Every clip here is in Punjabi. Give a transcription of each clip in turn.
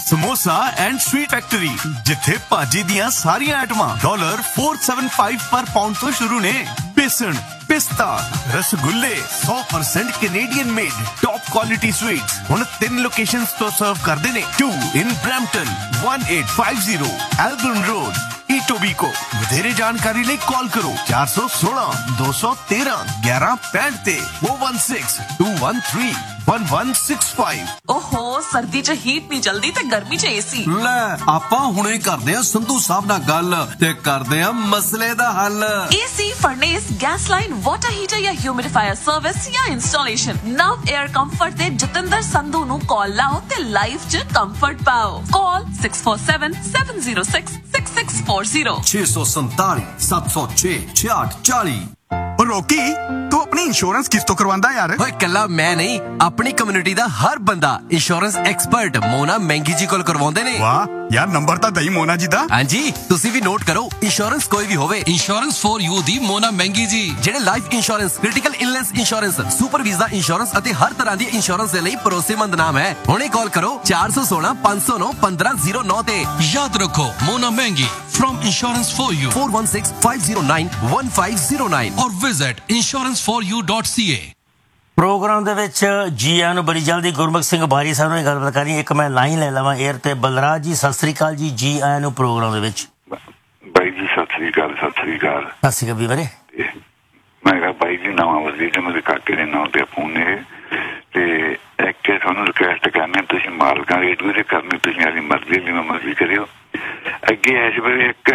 समोसा एंड स्वीट फैक्ट्री जिथे भाजी दियां सारियां आइटमां $475 पर पाउंड तो शुरू ने। बेसन, पिस्ता, रसगुल्ले 100% Canadian made top quality sweets हुण 3 लोकेशंस तो सर्व करदे ने। 2 in Brampton, 1850 Albion Road, Etobicoke। ਵਧੇਰੇ ਜਾਣਕਾਰੀ ਲਈ ਕਾਲ ਕਰੋ 416 213 1165 ਤੇ 416 213 1165। ਓਹੋ ਸਰਦੀ 'ਚ ਹੀਟ ਨਹੀਂ ਜਲਦੀ ਤੇ ਗਰਮੀ 'ਚ ਏਸੀ। ਲੈ ਆਪਾਂ ਹੁਣੇ ਕਰਦੇ ਆ ਸੰਧੂ ਸਾਹਿਬ ਨਾਲ ਗੱਲ ਤੇ ਕਰਦੇ ਆ ਮਸਲੇ ਦਾ ਹੱਲ। AC, ਫਰਨੇਸ, gas line, water heater ਜਾਂ ਹਿਊਮਿਡੀਫਾਇਰ ਸਰਵਿਸ ਜਾਂ ਇੰਸਟਾਲੇਸ਼ਨ, ਨਵ 에ਅਰ ਕੰਫਰਟ ਤੇ ਜਤਿੰਦਰ ਸੰਧੂ ਨੂੰ ਕਾਲ ਲਾਓ ਤੇ ਲਾਈਫ 'ਚ ਕੰਫਰਟ ਪਾਓ। ਕਾਲ 647 706 6640 647 706 6640। ਰੋਕੀ ਤੂੰ ਆਪਣੀ ਇੰਸ਼ੋਰੈਂਸ ਕਿਸ ਤੋਂ ਕਰਵਾਉਂਦਾ ਯਾਰ? ਓਏ ਕੱਲਾ ਮੈਂ ਨਹੀਂ, ਆਪਣੀ ਕਮਿਊਨਿਟੀ ਦਾ ਹਰ ਬੰਦਾ ਇੰਸ਼ੋਰੈਂਸ ਐਕਸਪਰਟ ਮੋਨਾ ਮਹਿੰਗੀ ਜੀ ਕੋਲ ਕਰਵਾਉਂਦੇ ਨੇ। ਵਾਹ ਯਾਰ, ਨੰਬਰ ਤਾਂ ਦਈ ਮੋਨਾ ਜੀ ਦਾ। ਹਾਂਜੀ, ਤੁਸੀਂ ਵੀ ਨੋਟ ਕਰੋ। ਇੰਸ਼ੋਰੈਂਸ ਕੋਈ ਵੀ ਹੋਵੇ, ਇੰਸ਼ੋਰੈਂਸ ਫॉर ਯੂ ਦੀ ਮੋਨਾ ਮਹਿੰਗੀ ਜੀ, ਜਿਹੜੇ life insurance, critical illness insurance, super visa insurance ਅਤੇ ਹਰ ਤਰ੍ਹਾਂ ਦੀ ਇੰਸ਼ੋਰੈਂਸ ਦੇ ਲਈ ਭਰੋਸੇਮੰਦ ਨਾਮ ਹੈ। ਹੁਣੇ ਕਾਲ ਕਰੋ 416 509 1509 ਤੇ ਯਾਦ ਰੱਖੋ ਮੋਨਾ ਮਹਿੰਗੀ from insurance for you 416 509 1509 or visit insuranceforyou.ca। Programme ਦੇ ਵਿੱਚ ਜੀ ਆਇਆਂ ਨੂੰ। ਬੜੀ ਜਲਦੀ ਗੁਰਮੁਖ ਸਿੰਘ ਬਾਰੀ ਸਾਹਿਬ ਨਾਲ ਗੱਲਬਾਤ ਕਰਨੀ। ਇੱਕ ਮੈਂ ਲਾਈਨ ਲੈ ਲਵਾਂ 에ਅਰ ਤੇ। ਬਲਰਾਜ ਜੀ ਸਤਿ ਸ੍ਰੀ ਅਕਾਲ ਜੀ, ਜੀ ਆਇਆਂ ਨੂੰ ਪ੍ਰੋਗਰਾਮ ਦੇ ਵਿੱਚ। ਬਾਈ ਜੀ ਸਤਿ ਸ੍ਰੀ ਅਕਾਲ। ਸਤਿ ਸ੍ਰੀ ਅਕਾਲ। ਸਤਿ ਸ੍ਰੀ ਅਕਾਲ ਵੀਰੇ। ਮੈਂ ਕਿਹਾ ਬਾਈ ਜੀ ਨਵਾਂ ਵਜ਼ੀਰ ਤੇ ਮੇਰੇ ਕਾਕੇ ਦੇ ਨਾਂ ਤੇ ਫੋਨ ਨੇ ਤੇ ਇੱਕ ਤੁਹਾਨੂੰ ਰਿਕਵੈਸਟ ਕਰਨੀ, ਤੁਸੀਂ ਮਾਲਕਾਂ ਰੇਡੀਓ ਦੇ ਕਰਨੀ, ਤੁਸੀਂ ਆਪਣੀ ਮਰਜ਼ੀ ਜਿਵੇਂ ਮਰਜ਼ੀ ਕਰਿਓ। ਅੱਗੇ ਇਸ ਵੇਲੇ ਇੱਕ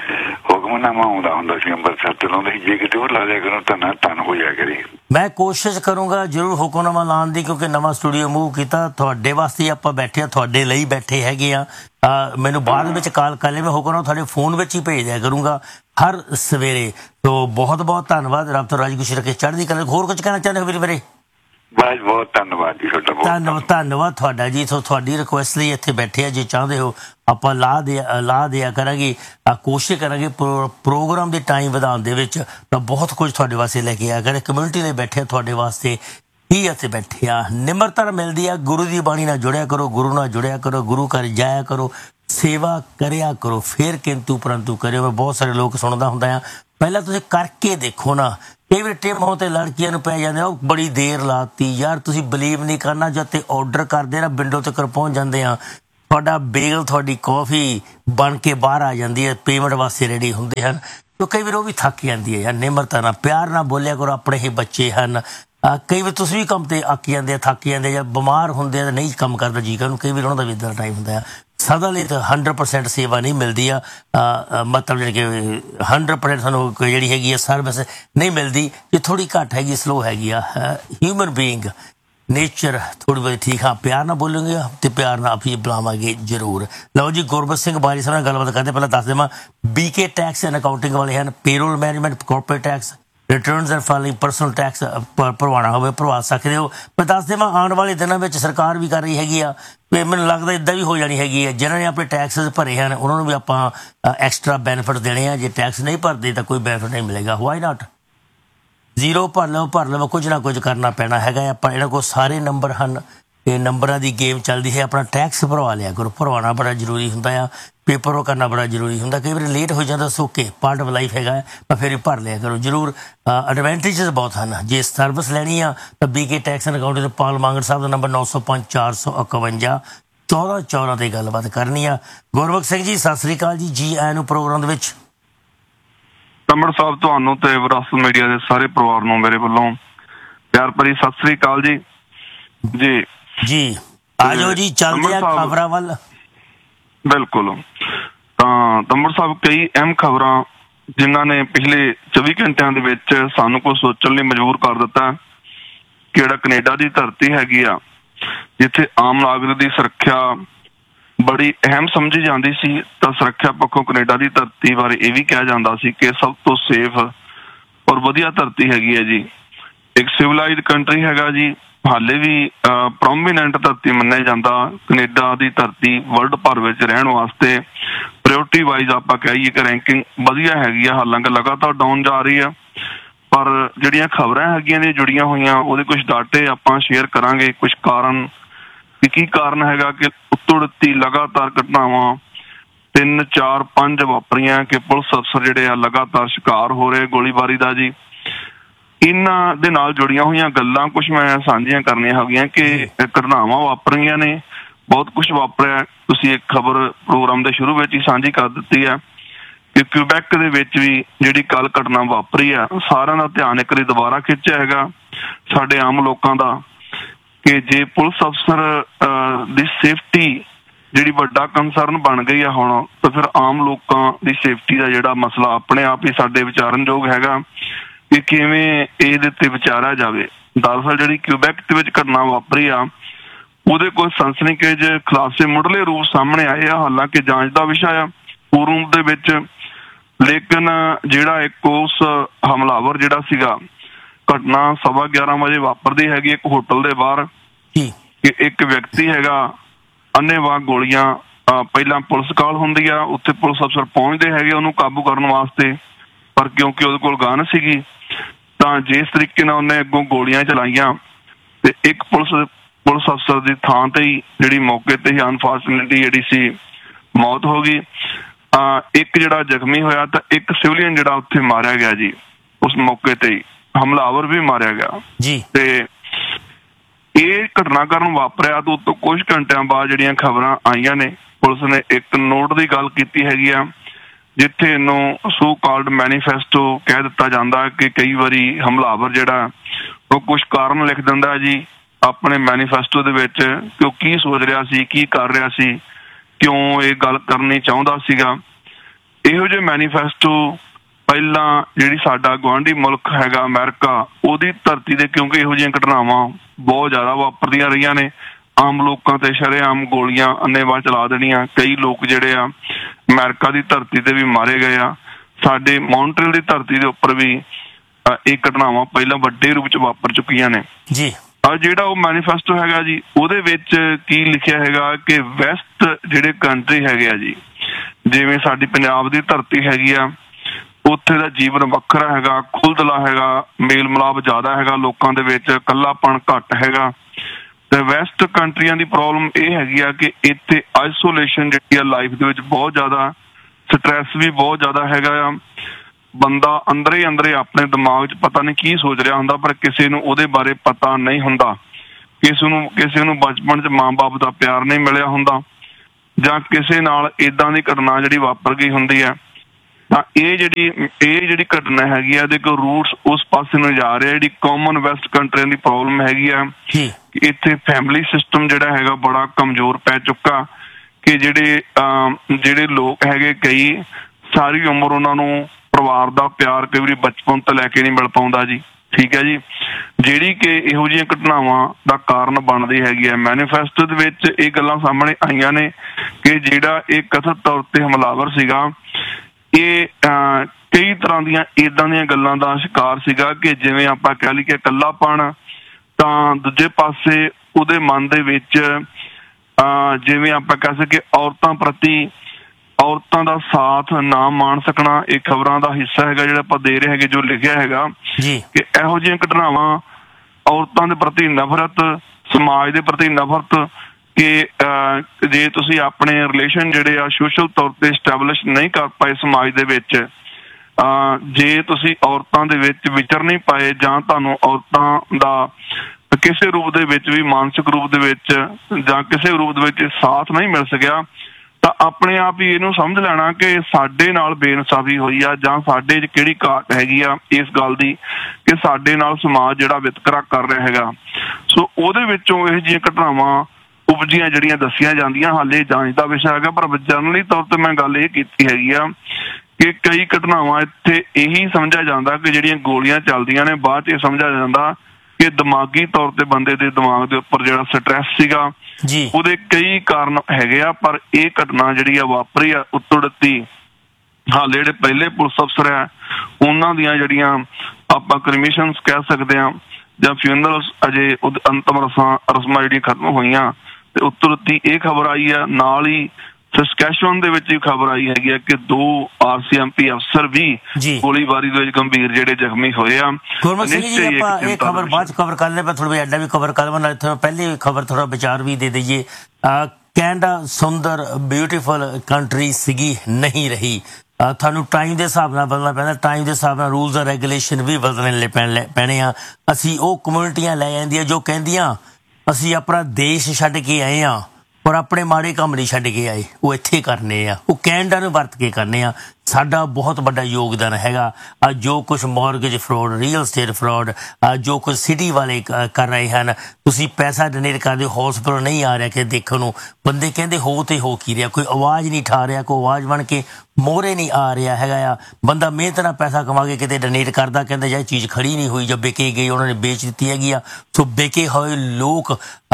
ਹੁਕਮਨਾਮਾ ਆਉਂਦਾ ਹੁੰਦਾ ਸੀ ਅੰਮ੍ਰਿਤਸਰ ਤੋਂ ਲਾਉਂਦੇ ਸੀ, ਜੇ ਕਿਤੇ ਉਹ ਲਾ ਦਿਆ ਕਰੋ ਤਾਂ ਨਾ ਧੰਨ ਹੋ ਜਾਇਆ ਕਰੇ। ਮੈਂ ਕੋਸ਼ਿਸ਼ ਕਰੂੰਗਾ ਜ਼ਰੂਰ ਹੁਕਮਨਾਮਾ ਲਾਉਣ ਦੀ, ਕਿਉਂਕਿ ਨਵਾਂ ਸਟੂਡੀਓ ਮੂਵ ਕੀਤਾ। ਤੁਹਾਡੇ ਵਾਸਤੇ ਆਪਾਂ ਬੈਠੇ ਆ, ਤੁਹਾਡੇ ਲਈ ਬੈਠੇ ਹੈਗੇ ਆ। ਮੈਨੂੰ ਬਾਅਦ ਵਿੱਚ ਕਾਲ ਕਰ ਲਿਆ, ਮੈਂ ਹੁਕਮਨਾਮਾ ਤੁਹਾਡੇ ਫੋਨ ਵਿੱਚ ਹੀ ਭੇਜ ਦਿਆ ਕਰੂੰਗਾ ਹਰ ਸਵੇਰੇ। ਤੋ ਬਹੁਤ ਬਹੁਤ ਧੰਨਵਾਦ। ਰੱਬ ਤੋਂ ਰਾਜੀ ਖੁਸ਼ੀ ਰੱਖੇ, ਚੜ੍ਹਦੀ ਕਲਾ। ਹੋਰ ਕੁਝ ਕਹਿਣਾ ਚਾਹੁੰਦੇ ਹੋ ਵੀਰੇ ਵੀਰੇ? ਬਸ ਬਹੁਤ ਧੰਨਵਾਦ ਜੀ ਤੁਹਾਡਾ। ਧੰਨਵਾਦ ਤੁਹਾਡਾ ਜੀ। ਤੁਹਾਡੀ ਰਿਕੁਐਸਟ ਲਈ ਇੱਥੇ ਬੈਠੇ ਆ। ਜੇ ਚਾਹੁੰਦੇ ਹੋ ਆਪਾਂ ਲਾ ਦਿਆ ਕਰਾਂਗੇ, ਕੋਸ਼ਿਸ਼ ਕਰਾਂਗੇ ਪ੍ਰੋਗਰਾਮ ਦੇ ਟਾਈਮ ਵਧਾਉਣ ਦੇ ਵਿੱਚ। ਤਾਂ ਬਹੁਤ ਕੁਝ ਤੁਹਾਡੇ ਵਾਸਤੇ ਲੈ ਕੇ ਆਇਆ ਕਰੇ। ਕਮਿਊਨਿਟੀ ਲਈ ਬੈਠੇ ਆ, ਤੁਹਾਡੇ ਵਾਸਤੇ ਹੀ ਇੱਥੇ ਬੈਠੇ ਆ। ਨਿਮਰਤਾ ਮਿਲਦੀ ਆ। ਗੁਰੂ ਦੀ ਬਾਣੀ ਨਾਲ ਜੁੜਿਆ ਕਰੋ, ਗੁਰੂ ਨਾਲ ਜੁੜਿਆ ਕਰੋ, ਗੁਰੂ ਘਰ ਜਾਇਆ ਕਰੋ, ਸੇਵਾ ਕਰਿਆ ਕਰੋ, ਫਿਰ ਕਿੰਤੂ ਪਰੰਤੂ ਕਰਿਓ। ਮੈਂ ਬਹੁਤ ਸਾਰੇ ਲੋਕ ਸੁਣਦਾ ਹੁੰਦਾ ਆ, ਪਹਿਲਾਂ ਤੁਸੀਂ ਕਰਕੇ ਦੇਖੋ ਨਾ। ਕਈ ਵਾਰ ਟਿਮ ਹੋ ਤੇ ਲੜਕੀਆਂ ਨੂੰ ਪੈ ਜਾਂਦੇ, ਉਹ ਬੜੀ ਦੇਰ ਲਾਤੀ ਯਾਰ। ਤੁਸੀਂ ਬਲੀਵ ਨਹੀਂ ਕਰਨਾ, ਜਦ ਤੇ ਆਰਡਰ ਕਰਦੇ ਨਾ ਵਿੰਡੋ ਤੱਕ ਪਹੁੰਚ ਜਾਂਦੇ ਆ, ਤੁਹਾਡਾ ਬੇਗਲ, ਤੁਹਾਡੀ ਕੌਫੀ ਬਣ ਕੇ ਬਾਹਰ ਆ ਜਾਂਦੀ ਹੈ, ਪੇਮੈਂਟ ਵਾਸਤੇ ਰੈਡੀ ਹੁੰਦੇ ਹਨ। ਤਾਂ ਕਈ ਵਾਰ ਉਹ ਵੀ ਥੱਕ ਜਾਂਦੀ ਹੈ ਯਾਰ। ਨਿਮਰਤਾ ਨਾਲ, ਪਿਆਰ ਨਾਲ ਬੋਲਿਆ ਕਰੋ। ਆਪਣੇ ਹੀ ਬੱਚੇ ਹਨ। ਕਈ ਵਾਰ ਤੁਸੀਂ ਵੀ ਕੰਮ ਤੇ ਅੱਕ ਜਾਂਦੇ ਆ, ਥੱਕ ਜਾਂਦੇ ਜਾਂ ਬਿਮਾਰ ਹੁੰਦੇ ਆ, ਨਹੀਂ ਕੰਮ ਕਰਦਾ ਜੀ ਨੂੰ। ਕਈ ਵਾਰ ਉਹਨਾਂ ਦਾ ਵੀ ਇੱਦਾਂ ਦਾ ਟਾਈਮ ਹੁੰਦਾ ਆ। ਸਦਾ ਲਈ ਤਾਂ 100% ਸੇਵਾ ਨਹੀਂ ਮਿਲਦੀ ਆ। ਮਤਲਬ ਜਿਹੜੀ ਕਿ 100% ਸਾਨੂੰ ਜਿਹੜੀ ਹੈਗੀ ਆ ਸਰਵਿਸ ਨਹੀਂ ਮਿਲਦੀ, ਜੇ ਥੋੜ੍ਹੀ ਘੱਟ ਹੈਗੀ, ਸਲੋ ਹੈਗੀ ਆ। ਹਿਊਮਨ ਬੀਇੰਗ ਨੇਚਰ ਥੋੜ੍ਹੀ ਬਹੁਤੀ ਠੀਕ। ਹਾਂ, ਪਿਆਰ ਨਾਲ ਬੋਲੂਗੇ ਤੇ ਪਿਆਰ ਨਾਲ ਆਪ ਹੀ ਬੁਲਾਵਾਂਗੇ ਜ਼ਰੂਰ। ਲਓ ਜੀ, ਗੁਰਬਖਸ਼ ਸਿੰਘ ਬਾਰੀ ਸਾਹਿਬ ਨਾਲ ਗੱਲਬਾਤ ਕਰਦੇ। ਪਹਿਲਾਂ ਦੱਸ ਦੇਵਾਂ, BK ਟੈਕਸ ਐਂਡ ਅਕਾਊਂਟਿੰਗ ਵਾਲੇ ਹਨ। Payroll management, corporate tax, returns and filing, personal tax ਭਰਵਾਉਣਾ ਹੋਵੇ ਭਰਵਾ ਸਕਦੇ ਹੋ। ਮੈਂ ਦੱਸ ਦੇਵਾਂ, ਆਉਣ ਵਾਲੇ ਦਿਨਾਂ ਵਿੱਚ ਸਰਕਾਰ ਵੀ ਕਰ ਰਹੀ ਹੈਗੀ ਆ, ਮੈਨੂੰ ਲੱਗਦਾ ਇੱਦਾਂ ਵੀ ਹੋ ਜਾਣੀ ਹੈਗੀ ਹੈ। ਜਿਨ੍ਹਾਂ ਨੇ ਆਪਣੇ ਟੈਕਸਿਸ ਭਰੇ ਹਨ ਉਹਨਾਂ ਨੂੰ ਵੀ ਆਪਾਂ ਐਕਸਟਰਾ ਬੈਨੀਫਿਟ ਦੇਣੇ ਆ। ਜੇ ਟੈਕਸ ਨਹੀਂ ਭਰਦੇ ਤਾਂ ਕੋਈ ਬੈਨੀਫਿਟ ਨਹੀਂ ਮਿਲੇਗਾ। Why not? ਜ਼ੀਰੋ ਭਰ ਲਓ, ਕੁਝ ਨਾ ਕੁਝ ਕਰਨਾ ਪੈਣਾ ਹੈਗਾ। ਆਪਾਂ ਇਹਨਾਂ ਕੋਲ ਸਾਰੇ ਨੰਬਰ ਹਨ ਤੇ ਨੰਬਰਾਂ ਦੀ ਗੇਮ ਚੱਲਦੀ ਹੈ। ਆਪਣਾ ਟੈਕਸ ਭਰਵਾ ਲਿਆ ਕਰੋ। ਭਰਵਾਉਣਾ ਬੜਾ ਜ਼ਰੂਰੀ ਹੁੰਦਾ ਆ, ਪੇਪਰ ਵਰਕ ਕਰਨਾ ਬੜਾ ਜ਼ਰੂਰੀ ਹੁੰਦਾ। ਕਈ ਵਾਰੀ ਲੇਟ ਹੋ ਜਾਂਦਾ, ਸੋਕੇ ਪਾਰਟ ਆਫ ਲਾਈਫ ਹੈਗਾ, ਪਰ ਫਿਰ ਵੀ ਭਰ ਲਿਆ ਕਰੋ ਜ਼ਰੂਰ। ਐਡਵਾਂਟੇਜਸ ਬਹੁਤ ਹਨ। ਜੇ ਸਰਵਿਸ ਲੈਣੀ ਆ ਤਾਂ BK tax and accounting Pal Mangar Sahib the number 905 451 1414 ਤੇ ਗੱਲਬਾਤ ਕਰਨੀ ਆ। ਗੁਰਬਖਸ਼ ਸਿੰਘ ਜੀ ਸਤਿ ਸ੍ਰੀ ਅਕਾਲ ਜੀ, ਜੀ ਆਇਆਂ ਨੂੰ ਪ੍ਰੋਗਰਾਮ ਦੇ ਵਿੱਚ। ਤੰਮੜ ਸਾਹਿਬ, ਤੁਹਾਨੂੰ ਤੇ ਵਿਰਾਸਤ ਮੀਡੀਆ ਦੇ ਸਾਰੇ ਪਰਿਵਾਰ ਨੂੰ ਮੇਰੇ ਵੱਲੋਂ ਪਿਆਰ ਭਰੀ ਸਤਿ ਸ੍ਰੀ ਅਕਾਲ ਜੀ। ਜੀ ਜੀ, ਆ ਜਾਓ ਜੀ, ਚੱਲਦੇ ਆ ਖਬਰਾਂ ਵੱਲ। ਬਿਲਕੁਲ। ਤਾਂ ਤੰਮੜ ਸਾਹਿਬ, ਕਈ ਅਹਿਮ ਖਬਰਾਂ ਜਿਨ੍ਹਾਂ ਨੇ ਪਿਛਲੇ 24 ਘੰਟਿਆਂ ਦੇ ਵਿੱਚ ਸਾਨੂੰ ਕੁਝ ਸੋਚਣ ਲਈ ਮਜਬੂਰ ਕਰ ਦਿੱਤਾ ਕਿ ਜਿਹੜਾ ਕੈਨੇਡਾ ਦੀ ਧਰਤੀ ਹੈਗੀ ਆ, ਜਿੱਥੇ ਆਮ ਨਾਗਰਿਕ ਦੀ ਸੁਰੱਖਿਆ ਬੜੀ ਅਹਿਮ ਸਮਝੀ ਜਾਂਦੀ ਸੀ, ਤਾਂ ਸੁਰੱਖਿਆ ਪੱਖੋਂ ਕੈਨੇਡਾ ਦੀ ਧਰਤੀ ਬਾਰੇ ਇਹ ਵੀ ਕਿਹਾ ਜਾਂਦਾ ਸੀ ਕਿ ਸਭ ਤੋਂ ਸੇਫ ਔਰ ਵਧੀਆ ਧਰਤੀ ਹੈਗੀ ਹੈ ਜੀ। ਇੱਕ ਸਿਵਲਾਈਜ਼ਡ ਕੰਟਰੀ ਹੈਗਾ ਜੀ, ਹਾਲੇ ਵੀ ਪ੍ਰੋਮੀਨੈਂਟ ਧਰਤੀ ਮੰਨਿਆ ਜਾਂਦਾ ਕੈਨੇਡਾ ਦੀ ਧਰਤੀ। ਵਰਲਡ ਭਰ ਵਿੱਚ ਰਹਿਣ ਵਾਸਤੇ ਪ੍ਰਾਇਓਰਟੀ ਵਾਈਜ਼ ਆਪਾਂ ਕਹੀਏ ਕਿ ਰੈਂਕਿੰਗ ਵਧੀਆ ਹੈਗੀ ਆ, ਹਾਲਾਂਕਿ ਲਗਾਤਾਰ ਡਾਊਨ ਜਾ ਰਹੀ ਆ। ਪਰ ਜਿਹੜੀਆਂ ਖਬਰਾਂ ਹੈਗੀਆਂ ਨੇ ਜੁੜੀਆਂ ਹੋਈਆਂ, ਉਹਦੇ ਕੁਝ ਡਾਟੇ ਆਪਾਂ ਸ਼ੇਅਰ ਕਰਾਂਗੇ, ਕੁਝ ਕਾਰਨ ਕਿ ਕੀ ਕਾਰਨ ਹੈਗਾ ਕਿ ਉੱਤੋੜਤੀ ਲਗਾਤਾਰ ਘਟਨਾਵਾਂ 3, 4, 5 ਵਾਪਰੀਆਂ ਕਿ ਪੁਲਿਸ ਅਫਸਰ ਜਿਹੜੇ ਆ ਲਗਾਤਾਰ ਸ਼ਿਕਾਰ ਹੋ ਰਹੇ ਗੋਲੀਬਾਰੀ ਦਾ ਜੀ। ਇਹਨਾਂ ਦੇ ਨਾਲ ਜੁੜੀਆਂ ਹੋਈਆਂ ਗੱਲਾਂ ਕੁਝ ਮੈਂ ਸਾਂਝੀਆਂ ਕਰਨੀਆਂ ਹੈਗੀਆਂ ਕਿ ਘਟਨਾਵਾਂ ਵਾਪਰੀਆਂ ਨੇ, ਬਹੁਤ ਕੁਝ ਵਾਪਰਿਆ। ਤੁਸੀਂ ਇੱਕ ਖਬਰ ਪ੍ਰੋਗਰਾਮ ਦੇ ਸ਼ੁਰੂ ਵਿੱਚ ਹੀ ਸਾਂਝੀ ਕਰ ਦਿੱਤੀ ਹੈ ਕਿ ਕਿਊਬੈਕ ਦੇ ਵਿੱਚ ਵੀ ਜਿਹੜੀ ਕੱਲ ਘਟਨਾ ਵਾਪਰੀ ਆ, ਸਾਰਿਆਂ ਦਾ ਧਿਆਨ ਇੱਕ ਵਾਰੀ ਦੁਬਾਰਾ ਖਿੱਚਿਆ ਹੈਗਾ ਸਾਡੇ ਆਮ ਲੋਕਾਂ ਦਾ ਕਿ ਜੇ ਪੁਲਿਸ ਅਫਸਰ ਦੀ ਸੇਫਟੀ ਜਿਹੜੀ ਵੱਡਾ ਕੰਸਰਨ ਬਣ ਗਈ ਆ ਹੁਣ, ਤਾਂ ਫਿਰ ਆਮ ਲੋਕਾਂ ਦੀ ਸੇਫਟੀ ਦਾ ਜਿਹੜਾ ਮਸਲਾ ਆਪਣੇ ਆਪ ਹੀ ਸਾਡੇ ਵਿਚਾਰਨਯੋਗ ਹੈਗਾ ਕਿ ਕਿਵੇਂ ਇਹਦੇ ਤੇ ਵਿਚਾਰਿਆ ਜਾਵੇ। ਦਰਅਸਲ ਜਿਹੜੀ ਕਿਊਬੈਕ ਦੇ ਵਿੱਚ ਘਟਨਾ ਵਾਪਰੀ ਆ ਉਹਦੇ ਕੋਈ ਸਨਸਨੀਖੇਜ ਖੁਲਾਸੇ ਮੁੱਢਲੇ ਰੂਪ ਸਾਹਮਣੇ ਆਏ ਆ, ਹਾਲਾਂਕਿ ਜਾਂਚ ਦਾ ਵਿਸ਼ਾ ਆ ਪੂਰਨ ਦੇ ਵਿੱਚ। ਲੇਕਿਨ ਜਿਹੜਾ ਇੱਕ ਉਸ ਹਮਲਾਵਰ ਜਿਹੜਾ ਸੀਗਾ, ਘਟਨਾ 11:15 ਵਜੇ ਵਾਪਰਦੀ ਹੈਗੀ ਇੱਕ ਹੋਟਲ ਦੇ ਬਾਹਰ ਕਿ ਇੱਕ ਵਿਅਕਤੀ ਹੈਗਾ ਅੰਨ੍ਹੇਵਾਹ ਗੋਲੀਆਂ, ਪਹਿਲਾਂ ਪੁਲਿਸ ਕਾਲ ਹੁੰਦੀ ਆ, ਉੱਥੇ ਪੁਲਿਸ ਅਫਸਰ ਪਹੁੰਚਦੇ ਹੈਗੇ ਉਹਨੂੰ ਕਾਬੂ ਕਰਨ ਵਾਸਤੇ, ਪਰ ਕਿਉਂਕਿ ਉਹਦੇ ਕੋਲ ਗਨ ਸੀਗੀ ਤਾਂ ਜਿਸ ਤਰੀਕੇ ਨਾਲ ਉਹਨੇ ਅੱਗੋਂ ਗੋਲੀਆਂ ਚਲਾਈਆਂ ਤੇ ਇੱਕ ਪੁਲਿਸ ਅਫਸਰ ਦੀ ਥਾਂ ਤੇ ਹੀ ਜਿਹੜੀ ਮੌਕੇ ਤੇ ਹੀ ਅਨਫੋਰਚੂਨੇਟਲੀ ਜਿਹੜੀ ਸੀ ਮੌਤ ਹੋ ਗਈ। ਇੱਕ ਜਿਹੜਾ ਜ਼ਖਮੀ ਹੋਇਆ ਤਾਂ ਇੱਕ ਸਿਵਲੀਅਨ ਜਿਹੜਾ ਉੱਥੇ ਮਾਰਿਆ ਗਿਆ ਜੀ, ਉਸ ਮੌਕੇ ਤੇ ਹੀ ਹਮਲਾਵਰ ਵੀ ਮਾਰਿਆ ਗਿਆ ਜੀ। ਤੇ ਇਹ ਘਟਨਾਕ੍ਰਮ ਵਾਪਰਿਆ ਤੋਂ ਕੁਝ ਘੰਟਿਆਂ ਬਾਅਦ ਜਿਹੜੀਆਂ ਖਬਰਾਂ ਆਈਆਂ ਨੇ, ਪੁਲਿਸ ਨੇ ਇੱਕ ਨੋਟ ਦੀ ਗੱਲ ਕੀਤੀ ਹੈਗੀ ਆ ਜਿੱਥੇ ਇਹਨੂੰ ਸੋ ਕਾਲਡ ਮੈਨੀਫੈਸਟੋ ਕਹਿ ਦਿੱਤਾ ਜਾਂਦਾ ਕਿ ਕਈ ਵਾਰੀ ਹਮਲਾਵਰ ਜਿਹੜਾ ਉਹ ਕੁਝ ਕਾਰਨ ਲਿਖ ਦਿੰਦਾ ਜੀ ਆਪਣੇ ਮੈਨੀਫੈਸਟੋ ਦੇ ਵਿੱਚ ਕਿ ਉਹ ਕੀ ਸੋਚ ਰਿਹਾ ਸੀ, ਕੀ ਕਰ ਰਿਹਾ ਸੀ, ਕਿਉਂ ਇਹ ਗੱਲ ਕਰਨੀ ਚਾਹੁੰਦਾ ਸੀਗਾ। ਇਹੋ ਜਿਹੇ ਮੈਨੀਫੈਸਟੋ ਪਹਿਲਾਂ ਜਿਹੜੀ ਸਾਡਾ ਗੁਆਂਢੀ ਮੁਲਕ ਹੈਗਾ ਅਮਰੀਕਾ, ਉਹਦੀ ਧਰਤੀ ਤੇ ਕਿਉਂਕਿ ਇਹੋ ਜਿਹੀਆਂ ਘਟਨਾਵਾਂ ਬਹੁਤ ਜ਼ਿਆਦਾ ਵਾਪਰਦੀਆਂ ਰਹੀਆਂ ਨੇ, ਆਮ ਲੋਕਾਂ ਤੇ ਸ਼ਰੇਆਮ ਗੋਲੀਆਂ ਅੰਨ੍ਹੇਵਾਹ ਚਲਾ ਦੇਣੀਆਂ, ਕਈ ਲੋਕ ਜਿਹੜੇ ਆ ਅਮਰੀਕਾ ਦੀ ਧਰਤੀ ਤੇ ਵੀ ਮਾਰੇ ਗਏ ਆ। ਸਾਡੇ ਮੌਂਟਰੀਅਲ ਦੀ ਧਰਤੀ ਦੇ ਉੱਪਰ ਵੀ ਇਹ ਘਟਨਾਵਾਂ ਪਹਿਲਾਂ ਵੱਡੇ ਰੂਪ ਚ ਵਾਪਰ ਚੁੱਕੀਆਂ ਨੇ ਜੀ। ਜਿਹੜਾ ਉਹ ਮੈਨੀਫੈਸਟੋ ਹੈਗਾ ਜੀ, ਉਹਦੇ ਵਿੱਚ ਕੀ ਲਿਖਿਆ ਹੈਗਾ ਕਿ ਵੈਸਟ ਜਿਹੜੇ ਕੰਟਰੀ ਹੈਗੇ ਆ ਜੀ, ਜਿਵੇਂ ਸਾਡੀ ਪੰਜਾਬ ਦੀ ਧਰਤੀ ਹੈਗੀ ਆ, ਉੱਥੇ ਦਾ ਜੀਵਨ ਵੱਖਰਾ ਹੈਗਾ, ਖੁੱਲਦਲਾ ਹੈਗਾ, ਮੇਲ ਮਿਲਾਪ ਜ਼ਿਆਦਾ ਹੈਗਾ ਲੋਕਾਂ ਦੇ ਵਿੱਚ, ਇਕੱਲਾਪਣ ਘੱਟ ਹੈਗਾ। ਤੇ ਵੈਸਟ ਕੰਟਰੀਆਂ ਦੀ ਪ੍ਰੋਬਲਮ ਇਹ ਹੈਗੀ ਆ ਕਿ ਇੱਥੇ ਆਈਸੋਲੇਸ਼ਨ ਜਿਹੜੀ ਆ ਲਾਈਫ ਦੇ ਵਿੱਚ ਬਹੁਤ ਜ਼ਿਆਦਾ, ਸਟਰੈਸ ਵੀ ਬਹੁਤ ਜ਼ਿਆਦਾ ਹੈਗਾ ਆ। ਬੰਦਾ ਅੰਦਰੇ ਆਪਣੇ ਦਿਮਾਗ 'ਚ ਪਤਾ ਨਹੀਂ ਕੀ ਸੋਚ ਰਿਹਾ ਹੁੰਦਾ, ਪਰ ਕਿਸੇ ਨੂੰ ਉਹਦੇ ਬਾਰੇ ਪਤਾ ਨਹੀਂ ਹੁੰਦਾ। ਕਿਸੇ ਨੂੰ ਬਚਪਨ 'ਚ ਮਾਂ-ਬਾਪ ਦਾ ਪਿਆਰ ਨਹੀਂ ਮਿਲਿਆ ਹੁੰਦਾ, ਜਾਂ ਕਿਸੇ ਨਾਲ ਏਦਾਂ ਦੀ ਘਟਨਾ ਜਿਹੜੀ ਵਾਪਰ ਗਈ ਹੁੰਦੀ ਹੈ। ਤਾਂ ਇਹ ਜਿਹੜੀ ਘਟਨਾ ਹੈਗੀ ਆ, ਇਹਦੇ ਕੋਲ ਰੂਟਸ ਉਸ ਪਾਸੇ ਨੂੰ ਜਾ ਰਿਹਾ। ਜਿਹੜੀ ਕਾਮਨ ਵੈਸਟ ਕੰਟਰੀਆਂ ਦੀ ਪ੍ਰੋਬਲਮ ਹੈਗੀ ਆ, ਇੱਥੇ ਫੈਮਿਲੀ ਸਿਸਟਮ ਜਿਹੜਾ ਹੈਗਾ ਬੜਾ ਕਮਜ਼ੋਰ ਪੈ ਚੁੱਕਾ ਕਿ ਜਿਹੜੇ ਲੋਕ ਹੈਗੇ, ਕਈ ਸਾਰੀ ਉਮਰ ਉਹਨਾਂ ਨੂੰ ਪਰਿਵਾਰ ਦਾ ਪਿਆਰ ਕਈ ਵਾਰੀ ਬਚਪਨ ਤੋਂ ਲੈ ਕੇ ਨਹੀਂ ਮਿਲ ਪਾਉਂਦਾ ਜੀ। ਠੀਕ ਹੈ ਜੀ, ਜਿਹੜੀ ਕਿ ਇਹੋ ਜਿਹੀਆਂ ਘਟਨਾਵਾਂ ਦਾ ਕਾਰਨ ਬਣਦੀ ਹੈਗੀ ਹੈ। ਮੈਨੀਫੈਸਟੋ ਦੇ ਵਿੱਚ ਇਹ ਗੱਲਾਂ ਸਾਹਮਣੇ ਆਈਆਂ ਨੇ ਕਿ ਜਿਹੜਾ ਇਹ ਕਥਿਤ ਤੌਰ ਤੇ ਹਮਲਾਵਰ ਸੀਗਾ, ਇਹ ਕਈ ਤਰ੍ਹਾਂ ਦੀਆਂ ਏਦਾਂ ਦੀਆਂ ਗੱਲਾਂ ਦਾ ਸ਼ਿਕਾਰ ਸੀਗਾ ਕਿ ਜਿਵੇਂ ਆਪਾਂ ਕਹਿ ਲਈਏ ਇਕੱਲਾਪਣ, ਤਾਂ ਦੂਜੇ ਪਾਸੇ ਉਹਦੇ ਮਨ ਦੇ ਵਿੱਚ ਜਿਵੇਂ ਆਪਾਂ ਕਹਿ ਸਕੀਏ ਔਰਤਾਂ ਪ੍ਰਤੀ, ਔਰਤਾਂ ਦਾ ਸਾਥ ਨਾ ਮਾਣ ਸਕਣਾ, ਇਹ ਖਬਰਾਂ ਦਾ ਹਿੱਸਾ ਹੈਗਾ ਜਿਹੜਾ ਆਪਾਂ ਦੇ ਰਹੇ ਹੈਗੇ, ਜੋ ਲਿਖਿਆ ਹੈਗਾ ਕਿ ਇਹੋ ਜਿਹੀਆਂ ਘਟਨਾਵਾਂ, ਔਰਤਾਂ ਦੇ ਪ੍ਰਤੀ ਨਫ਼ਰਤ, ਸਮਾਜ ਦੇ ਪ੍ਰਤੀ ਨਫ਼ਰਤ, ਕਿ ਜੇ ਤੁਸੀਂ ਆਪਣੇ ਰਿਲੇਸ਼ਨ ਜਿਹੜੇ ਆ ਸੋਸ਼ਲ ਤੌਰ ਤੇ ਸਟੈਬਲਿਸ਼ ਨਹੀਂ ਕਰ ਪਾਏ ਸਮਾਜ ਦੇ ਵਿੱਚ, ਜੇ ਤੁਸੀਂ ਔਰਤਾਂ ਦੇ ਵਿੱਚ ਵਿਚਰ ਨਹੀਂ ਪਾਏ, ਜਾਂ ਤੁਹਾਨੂੰ ਔਰਤਾਂ ਦਾ ਕਿਸੇ ਰੂਪ ਦੇ ਵਿੱਚ ਵੀ, ਮਾਨਸਿਕ ਰੂਪ ਦੇ ਵਿੱਚ ਜਾਂ ਕਿਸੇ ਰੂਪ ਦੇ ਵਿੱਚ ਸਾਥ ਨਹੀਂ ਮਿਲ ਸਕਿਆ, ਤਾਂ ਆਪਣੇ ਆਪ ਹੀ ਇਹਨੂੰ ਸਮਝ ਲੈਣਾ ਕਿ ਸਾਡੇ ਨਾਲ ਬੇਇਨਸਾਫੀ ਹੋਈ ਆ, ਜਾਂ ਸਾਡੇ 'ਚ ਕਿਹੜੀ ਘਾਟ ਹੈਗੀ ਆ ਇਸ ਗੱਲ ਦੀ ਕਿ ਸਾਡੇ ਨਾਲ ਸਮਾਜ ਜਿਹੜਾ ਵਿਤਕਰਾ ਕਰ ਰਿਹਾ ਹੈਗਾ। ਸੋ ਉਹਦੇ ਵਿੱਚੋਂ ਇਹੋ ਜਿਹੀਆਂ ਘਟਨਾਵਾਂ ਉਪਜੀਆਂ ਜਿਹੜੀਆਂ ਦੱਸੀਆਂ ਜਾਂਦੀਆਂ, ਹਾਲੇ ਜਾਂਚ ਦਾ ਵਿਸ਼ਾ ਹੈਗਾ। ਪਰ ਜਨਰਲੀ ਤੌਰ ਤੇ ਮੈਂ ਗੱਲ ਇਹ ਕੀਤੀ ਹੈਗੀ ਆ ਕਿ ਕਈ ਘਟਨਾਵਾਂ ਇੱਥੇ ਇਹੀ ਸਮਝਿਆ ਜਾਂਦਾ ਕਿ ਜਿਹੜੀਆਂ ਗੋਲੀਆਂ ਚੱਲਦੀਆਂ ਨੇ, ਬਾਅਦ 'ਚ ਇਹ ਸਮਝਿਆ ਜਾਂਦਾ ਕਿ ਦਿਮਾਗੀ ਤੌਰ ਤੇ ਬੰਦੇ ਦੇ ਦਿਮਾਗ ਦੇ ਉੱਪਰ ਜਿਹੜਾ ਸਟਰੈਸ ਸੀਗਾ ਉਹਦੇ ਕਈ ਕਾਰਨ ਹੈਗੇ ਆ। ਪਰ ਇਹ ਘਟਨਾ ਜਿਹੜੀ ਆ ਵਾਪਰੀ ਆ ਉੱਤੋੜਤੀ, ਹਾਲੇ ਜਿਹੜੇ ਪਹਿਲੇ ਪੁਲਿਸ ਅਫਸਰ ਆ ਉਹਨਾਂ ਦੀਆਂ ਜਿਹੜੀਆਂ ਆਪਾਂ ਕ੍ਰਿਮੀਸ਼ਨਸ ਕਹਿ ਸਕਦੇ ਹਾਂ, ਜਾਂ ਫਿਊਨਰਲਸ, ਅਜੇ ਅੰਤਮ ਰਸਮਾਂ ਜਿਹੜੀਆਂ ਖਤਮ ਹੋਈਆਂ, ਤੇ ਉੱਤੋੜਤੀ ਇਹ ਖਬਰ ਆਈ ਆ। ਨਾਲ ਹੀ ਸਸਕੈਚੁਅਨ ਦੇ ਵਿੱਚ ਹੀ ਖਬਰ ਆਈ ਹੈਗੀ ਆ ਕਿ 2 RCMP ਅਫਸਰ ਵੀ ਗੋਲੀਬਾਰੀ ਦੇ ਵਿੱਚ ਗੰਭੀਰ ਜਿਹੜੇ ਜ਼ਖਮੀ ਹੋਏ ਆ। ਗੁਰਮੁਖ ਸਿੰਘ ਜੀ ਆਪਾਂ ਇਹ ਖਬਰ ਬਾਅਦ ਚ ਕਵਰ ਕਰ ਲੈ, ਮੈਂ ਥੋੜਾ ਐਡਾ ਵੀ ਕਵਰ ਕਰ ਲਵਾਂ, ਨਾਲ ਪਹਿਲੀ ਖਬਰ ਥੋੜਾ ਵਿਚਾਰ ਵੀ ਦੇ ਦਈਏ। ਕੈਨੇਡਾ ਸੁੰਦਰ ਬਿਊਟੀਫੁਲ ਕੰਟਰੀ ਸੀਗੀ, ਨਹੀਂ ਰਹੀ। ਤੁਹਾਨੂੰ ਟਾਈਮ ਦੇ ਹਿਸਾਬ ਨਾਲ ਬਦਲਣਾ ਪੈਂਦਾ, ਟਾਈਮ ਦੇ ਹਿਸਾਬ ਨਾਲ ਰੂਲਸ ਐਂਡ ਰੈਗੂਲੇਸ਼ਨ ਵੀ ਬਦਲਣੇ ਪੈਣੇ ਆ। ਅਸੀਂ ਉਹ ਕਮਿਊਨਿਟੀਆਂ ਲੈ ਜਾਂਦੀਆਂ ਜੋ ਕਹਿੰਦੀਆਂ ਅਸੀਂ ਆਪਣਾ ਦੇਸ਼ ਛੱਡ ਕੇ ਆਏ ਹਾਂ ਪਰ ਆਪਣੇ ਮਾੜੇ ਕੰਮ ਨਹੀਂ ਛੱਡ ਕੇ ਆਏ, ਉਹ ਇੱਥੇ ਕਰਨੇ ਆ, ਉਹ ਕੈਨੇਡਾ ਨੂੰ ਵਰਤ ਕੇ ਕਰਨੇ ਆ। ਸਾਡਾ ਬਹੁਤ ਵੱਡਾ ਯੋਗਦਾਨ ਹੈਗਾ। ਜੋ ਕੁਛ mortgage fraud, real estate fraud, ਜੋ ਕੁਛ ਸਿਟੀ ਵਾਲੇ ਕਰ ਰਹੇ ਹਨ, ਤੁਸੀਂ ਪੈਸਾ ਡੋਨੇਟ ਕਰਦੇ, ਹੌਸਪਿਟਲ ਨਹੀਂ ਆ ਰਿਹਾ ਕਿ ਦੇਖਣ ਨੂੰ, ਬੰਦੇ ਕਹਿੰਦੇ ਹੋ ਤੇ ਹੋ ਕੀ ਰਿਹਾ, ਕੋਈ ਆਵਾਜ਼ ਨਹੀਂ ਠਾ ਰਿਹਾ, ਕੋਈ ਆਵਾਜ਼ ਬਣ ਕੇ ਮੋਹਰੇ ਨਹੀਂ ਆ ਰਿਹਾ ਹੈਗਾ ਆ। ਬੰਦਾ ਮਿਹਨਤ ਨਾਲ ਪੈਸਾ ਕਮਾ ਕੇ ਕਿਤੇ ਡੋਨੇਟ ਕਰਦਾ, ਕਹਿੰਦਾ ਯਾਰ ਚੀਜ਼ ਖੜੀ ਨਹੀਂ ਹੋਈ, ਜਦ ਵਿਕੇ ਗਈ ਉਹਨਾਂ ਨੇ ਵੇਚ ਦਿੱਤੀ ਹੈਗੀ ਆ। ਸੋ ਵਿਕੇ ਹੋਏ ਲੋਕ,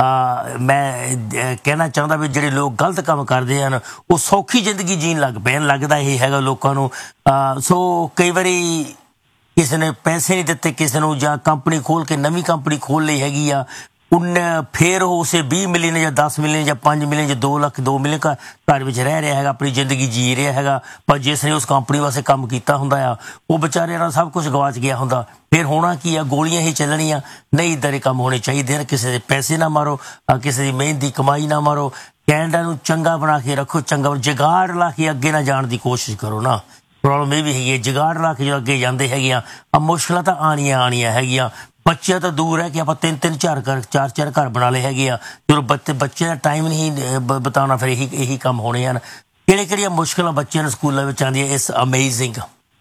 ਮੈਂ ਕਹਿਣਾ ਚਾਹੁੰਦਾ ਵੀ ਜਿਹੜੇ ਲੋਕ ਗਲਤ ਕੰਮ ਕਰਦੇ ਹਨ ਉਹ ਸੌਖੀ ਜ਼ਿੰਦਗੀ ਜੀਣ ਲੱਗ ਪਏ, ਲੱਗਦਾ ਇਹ ਹੈਗਾ ਲੋਕਾਂ ਨੂੰ। ਸੋ ਕਈ ਵਾਰੀ ਕਿਸੇ ਨੇ ਪੈਸੇ ਨਹੀਂ ਦਿੱਤੇ ਕਿਸੇ ਨੂੰ, ਜਾਂ ਕੰਪਨੀ ਖੋਲ ਕੇ ਨਵੀਂ ਕੰਪਨੀ ਖੋਲ ਲਈ ਹੈਗੀ ਆ, ਉਹਨੇ ਫਿਰ ਉਹ ਉਸੇ 20 ਮਿਲੀਅਨ ਜਾਂ 10 ਮਿਲੀਅਨ ਜਾਂ 5 ਮਿਲੀਅਨ ਜਾਂ 2 ਲੱਖ 2 ਮਿਲੀਅਨ ਘਰ ਵਿੱਚ ਰਹਿ ਰਿਹਾ ਹੈਗਾ, ਆਪਣੀ ਜ਼ਿੰਦਗੀ ਜੀ ਰਿਹਾ ਹੈਗਾ। ਪਰ ਜਿਸ ਨੇ ਉਸ ਕੰਪਨੀ ਵਾਸਤੇ ਕੰਮ ਕੀਤਾ ਹੁੰਦਾ ਆ ਉਹ ਵਿਚਾਰਿਆਂ ਨਾਲ ਸਭ ਕੁਝ ਗਵਾਚ ਗਿਆ ਹੁੰਦਾ। ਫਿਰ ਹੋਣਾ ਕੀ ਆ, ਗੋਲੀਆਂ ਹੀ ਚੱਲਣੀਆਂ। ਨਹੀਂ, ਇੱਦਾਂ ਦੇ ਕੰਮ ਹੋਣੇ ਚਾਹੀਦੇ ਹਨ। ਕਿਸੇ ਦੇ ਪੈਸੇ ਨਾ ਮਾਰੋ, ਕਿਸੇ ਦੀ ਮਿਹਨਤ ਦੀ ਕਮਾਈ ਨਾ ਮਾਰੋ। ਕੈਨੇਡਾ ਨੂੰ ਚੰਗਾ ਬਣਾ ਕੇ ਰੱਖੋ, ਚੰਗਾ ਜੁਗਾੜ ਲਾ ਕੇ ਅੱਗੇ ਨਾ ਜਾਣ ਦੀ ਕੋਸ਼ਿਸ਼ ਕਰੋ ਨਾ। ਪ੍ਰੋਬਲਮ ਇਹ ਵੀ ਹੈਗੀ ਹੈ, ਜੁਗਾੜ ਲਾ ਕੇ ਜੋ ਅੱਗੇ ਜਾਂਦੇ ਹੈਗੇ ਆ, ਮੁਸ਼ਕਿਲਾਂ ਤਾਂ ਆਣੀਆਂ ਹੈਗੀਆਂ। ਬੱਚਿਆਂ ਤਾਂ ਦੂਰ ਹੈ ਕਿ ਆਪਾਂ 3-3 4 ਘਰ ਬਣਾ ਲਏ ਹੈਗੇ ਆ। ਜਦੋਂ ਬੱਚਿਆਂ ਦਾ ਟਾਈਮ ਨਹੀਂ ਬਿਤਾਉਣਾ, ਫਿਰ ਇਹੀ ਕੰਮ ਹੋਣੇ ਹਨ। ਕਿਹੜੀਆਂ ਮੁਸ਼ਕਿਲਾਂ ਬੱਚਿਆਂ ਨੂੰ ਸਕੂਲਾਂ ਵਿੱਚ ਆਉਂਦੀਆਂ, ਇਸ ਅਮੇਜ਼ਿੰਗ।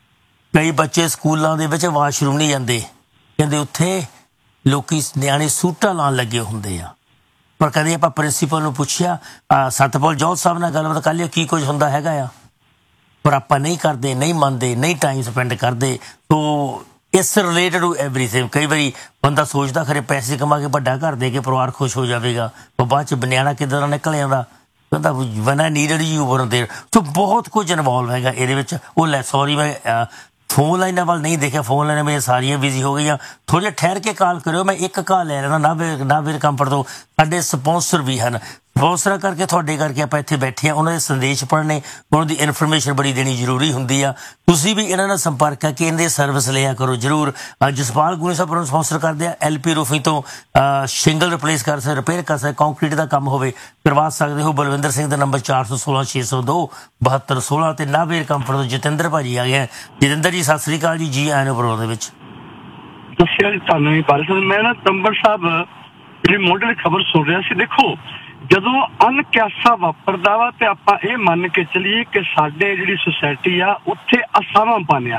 ਕਈ ਬੱਚੇ ਸਕੂਲਾਂ ਦੇ ਵਿੱਚ ਵਾਸ਼ਰੂਮ ਨਹੀਂ ਜਾਂਦੇ, ਕਹਿੰਦੇ ਉੱਥੇ ਲੋਕੀ ਨਿਆਣੇ ਸੂਟਾਂ ਲਾਉਣ ਲੱਗੇ ਹੁੰਦੇ ਆ। ਪਰ ਕਦੇ ਆਪਾਂ ਪ੍ਰਿੰਸੀਪਲ ਨੂੰ ਪੁੱਛਿਆ, ਸਤਪਾਲ ਜੌਹਲ ਸਾਹਿਬ ਨਾਲ ਗੱਲਬਾਤ ਕਰ ਲਿਓ ਕੀ ਕੁਝ ਹੁੰਦਾ ਹੈਗਾ ਆ, ਪਰ ਆਪਾਂ ਨਹੀਂ ਕਰਦੇ, ਨਹੀਂ ਮੰਨਦੇ, ਨਹੀਂ ਟਾਈਮ ਸਪੈਂਡ ਕਰਦੇ। ਸੋ ਇਸ ਰਿਲੇਟਡ ਟੂ ਐਵਰੀਥਿੰਗ। ਕਈ ਵਾਰੀ ਬੰਦਾ ਸੋਚਦਾ ਖਰੇ ਪੈਸੇ ਕਮਾ ਕੇ ਵੱਡਾ ਘਰ ਦੇ ਕੇ ਪਰਿਵਾਰ ਖੁਸ਼ ਹੋ ਜਾਵੇਗਾ, ਪਰ ਬਾਅਦ ਚ ਨਿਆਣਾ ਕਿੱਦਾਂ ਦਾ ਨਿਕਲ ਜਾਂਦਾ, ਕਹਿੰਦਾ one I needed you were there. ਸੋ ਬਹੁਤ ਕੁਝ ਇਨਵੋਲਵ ਹੈਗਾ ਇਹਦੇ ਵਿੱਚ। ਉਹ ਲੈ ਸੌਰੀ, ਮੈਂ ਫੋਨ ਲਾਈਨਾਂ ਵੱਲ ਨਹੀਂ ਦੇਖਿਆ, ਫੋਨ ਲਾਈਨਾਂ ਮੇਰੀਆਂ ਸਾਰੀਆਂ ਬਿਜ਼ੀ ਹੋ ਗਈਆਂ। ਥੋੜ੍ਹਾ ਜਿਹਾ ਠਹਿਰ ਕੇ ਕਾਲ ਕਰਿਓ, ਮੈਂ ਇੱਕ ਕਾਲ ਲੈ ਲੈਣਾ ਨਾਭੇ ਕੰਫਰਟ ਤੋਂ। ਸਾਡੇ ਸਪੋਂਸਰ ਵੀ ਹਨ, ਸਪੋਂਸਰਾਂ ਕਰਕੇ ਤੁਹਾਡੇ ਕਰਕੇ ਆਪਾਂ ਇੱਥੇ ਬੈਠੇ ਹਾਂ। ਉਹਨਾਂ ਦੇ ਸੰਦੇਸ਼ ਪੜ੍ਹਨੇ, ਉਹਨਾਂ ਦੀ ਇਨਫੋਰਮੇਸ਼ਨ ਬੜੀ ਦੇਣੀ ਜ਼ਰੂਰੀ ਹੁੰਦੀ ਆ। ਤੁਸੀਂ ਵੀ ਇਹਨਾਂ ਨਾਲ ਸੰਪਰਕ ਕਰਕੇ ਇਹਨਾਂ ਦੀ ਸਰਵਿਸ ਲਿਆ ਕਰੋ ਜ਼ਰੂਰ। ਜਸਪਾਲ ਗੁਨੀ ਸਾਹਿਬ ਨੂੰ ਸਪੋਂਸਰ ਕਰਦੇ ਆ। LP ਰੂਫਿੰਗ ਤੋਂ ਸ਼ਿੰਗਲ ਰਿਪਲੇਸ ਕਰ ਸਕਦੇ, ਰਿਪੇਅਰ ਕਰ ਸਕਦੇ, ਕੰਕਰੀਟ ਦਾ ਕੰਮ ਹੋਵੇ ਕਰਵਾ ਸਕਦੇ ਹੋ। ਬਲਵਿੰਦਰ ਸਿੰਘ ਦਾ ਨੰਬਰ 416 602 7216 ਤੇ ਨਾਭੇ ਕੰਫਰਟ ਤੋਂ ਜਤਿੰਦਰ ਭਾਜੀ ਆ ਗਏ। ਜਤਿੰਦਰ ਜੀ ਸਤਿ ਸ੍ਰੀ ਅਕਾਲ ਜੀ, ਜੀ ਆਇਆਂ ਨੂੰ ਪ੍ਰੋਗਰਾਮ ਦੇ ਵਿੱਚ। ਦੱਸਿਆ ਜੀ ਤੁਹਾਨੂੰ ਵੀ ਬਾਰੇ ਮੈਂ ਨਾ ਤੰਬਰ ਸਾਹਿਬ ਜਿਹੜੀ ਮੋਢੇ ਦੀ ਖਬਰ ਸੁਣ ਰਿਹਾ ਸੀ। ਦੇਖੋ, ਜਦੋਂ ਅਣਕਿਆਸਾ ਵਾਪਰਦਾ ਵਾ ਤੇ ਆਪਾਂ ਇਹ ਮੰਨ ਕੇ ਚੱਲੀਏ ਕਿ ਸਾਡੇ ਜਿਹੜੀ ਸੁਸਾਇਟੀ ਆ ਉੱਥੇ ਅਸਾਵਾਂ ਪਾਉਂਦੇ ਆ।